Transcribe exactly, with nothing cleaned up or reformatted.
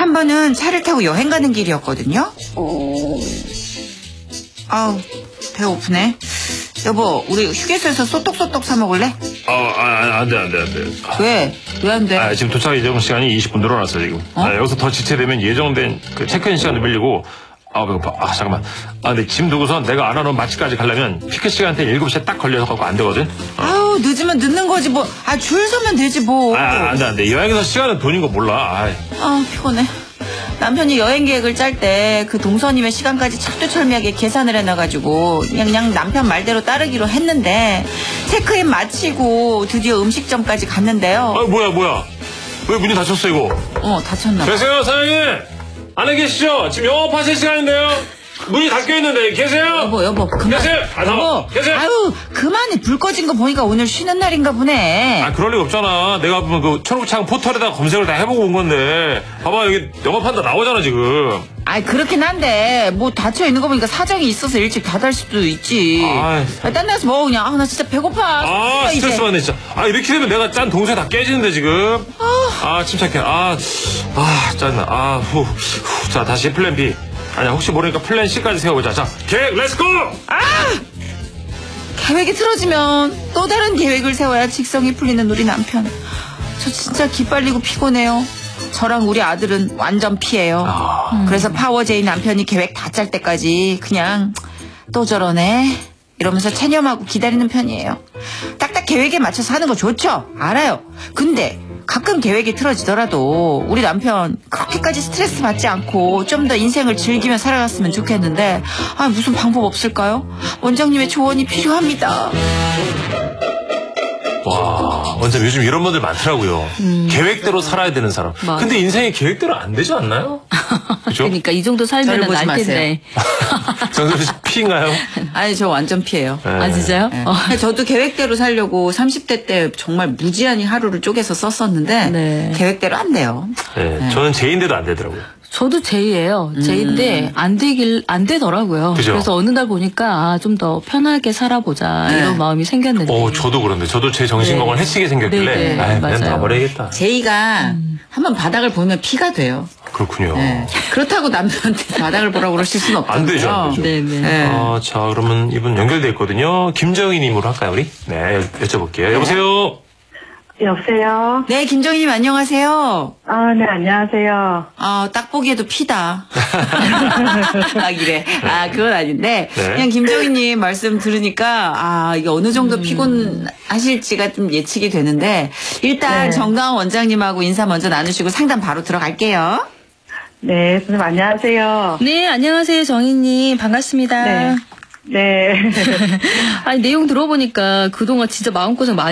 한 번은 차를 타고 여행 가는 길이었거든요. 어... 아우, 배고프네. 여보, 우리 휴게소에서 쏘떡쏘떡 사 먹을래? 아, 아, 안 돼, 안 돼, 안 돼. 왜? 왜 안 돼? 아, 지금 도착 예정 시간이 이십 분 늘어났어, 지금. 어? 아, 여기서 더 지체되면 예정된 그 체크인 시간도 밀리고, 아, 배고파. 아, 잠깐만. 아, 근데 짐 두고선 내가 안 하는 맛집까지 가려면 피크 시간대 일곱 시에 딱 걸려서 갖고 안 되거든? 어. 아우, 늦으면 늦는 거지, 뭐. 아, 줄 서면 되지, 뭐. 아, 안 돼, 안 돼. 여행에서 시간은 돈인 거 몰라. 아이. 아, 피곤해. 남편이 여행 계획을 짤 때 그 동서님의 시간까지 철두철미하게 계산을 해놔가지고 그냥, 그냥 남편 말대로 따르기로 했는데 체크인 마치고 드디어 음식점까지 갔는데요. 아, 뭐야, 뭐야. 왜 문이 닫혔어, 이거? 어, 다쳤나 봐. 계세요, 사장님? 안에 계시죠? 지금 영업하실 시간인데요? 문이 닫혀 있는데, 계세요? 여보, 여보, 그만. 계세요? 아, 여보, 계세요? 아유, 그만해. 불 꺼진 거 보니까 오늘 쉬는 날인가 보네. 아, 그럴 리가 없잖아. 내가 보면 그 초록창 포털에다 검색을 다 해보고 온 건데. 봐봐, 여기 영업한다 나오잖아, 지금. 아이, 그렇긴 한데, 뭐, 닫혀 있는 거 보니까 사정이 있어서 일찍 닫을 수도 있지. 아이. 아, 딴 데서 먹어, 그냥. 아, 나 진짜 배고파. 아, 이제. 스트레스 받네, 진짜. 아, 이렇게 되면 내가 짠 동생 다 깨지는데, 지금. 아, 침착해. 아, 아, 짠나. 아, 후, 후. 자, 다시 플랜 B. 아니야, 혹시 모르니까 플랜 C까지 세워보자. 자, 계획, 렛츠고! 아! 계획이 틀어지면 또 다른 계획을 세워야 직성이 풀리는 우리 남편. 저 진짜 기빨리고 피곤해요. 저랑 우리 아들은 완전 피해요. 아. 음. 그래서 파워제이 남편이 계획 다 짤 때까지 그냥 또 저러네 이러면서 체념하고 기다리는 편이에요. 딱딱 계획에 맞춰서 하는 거 좋죠? 알아요. 근데 가끔 계획이 틀어지더라도 우리 남편 그렇게까지 스트레스 받지 않고 좀 더 인생을 즐기며 살아갔으면 좋겠는데 아, 무슨 방법 없을까요? 원장님의 조언이 필요합니다. 와, 원장 요즘 이런 분들 많더라고요. 음. 계획대로 살아야 되는 사람. 맞아. 근데 인생이 계획대로 안 되지 않나요? 그죠? 그러니까 이 정도 저를 살면 보지 날 텐데. 정선 씨 피인가요? 아니, 저 완전 피해요. 네. 아, 진짜요? 네. 어. 저도 계획대로 살려고 삼십 대 때 정말 무지한히 하루를 쪼개서 썼었는데 네. 계획대로 안 돼요. 네, 네. 저는 제인데도 안 되더라고요. 저도 제이예요. 제이인데 안 되길 안 되더라고요. 그죠? 그래서 어느 날 보니까 아, 좀 더 편하게 살아보자 네. 이런 마음이 생겼는데. 어, 저도 그런데 저도 제 정신건강을 네. 해치게 생겼길래 네, 네. 아이, 그냥 맞아요. 다 버려야겠다. 제이가 음. 한번 바닥을 보면 피가 돼요. 그렇군요. 네. 그렇다고 남편한테 바닥을 보라고 그러실 수는 없거든요. 안 되죠, 안 되죠. 네네. 네. 아, 자, 그러면 이분 연결돼 있거든요. 김정희님으로 할까요, 우리? 네, 여- 여쭤볼게요. 여보세요? 여보세요? 네, 김정희님 안녕하세요. 아, 네, 안녕하세요. 아, 딱 보기에도 피다. 아, 이래. 아, 그건 아닌데. 네. 그냥 김정희님 말씀 들으니까, 아, 이게 어느 정도 피곤하실지가 좀 예측이 되는데, 일단 네. 정다운 원장님하고 인사 먼저 나누시고 상담 바로 들어갈게요. 네, 선생님 안녕하세요. 네, 안녕하세요, 정희님. 반갑습니다. 네. 네. 아니, 내용 들어보니까 그동안 진짜 마음고생 많이